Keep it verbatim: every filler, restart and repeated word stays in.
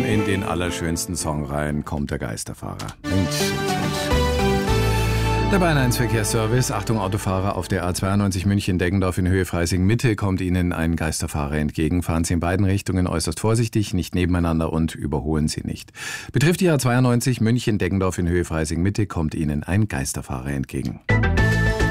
in den allerschönsten Song rein, kommt der Geisterfahrer. Mensch, Mensch. Der Bayern eins Verkehrsservice. Achtung Autofahrer, auf der A zweiundneunzig München-Deggendorf in Höhe Freising-Mitte kommt Ihnen ein Geisterfahrer entgegen. Fahren Sie in beiden Richtungen äußerst vorsichtig, nicht nebeneinander und überholen Sie nicht. Betrifft die A zweiundneunzig München-Deggendorf in Höhe Freising-Mitte kommt Ihnen ein Geisterfahrer entgegen.